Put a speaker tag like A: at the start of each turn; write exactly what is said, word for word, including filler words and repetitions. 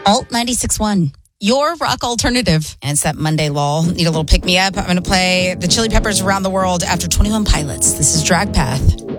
A: Alt ninety-six point one. Your rock alternative. And it's that Monday lull. Need a little pick me up. I'm going to play the Chili Peppers Around the World after twenty-one Pilots. This is Drag Path.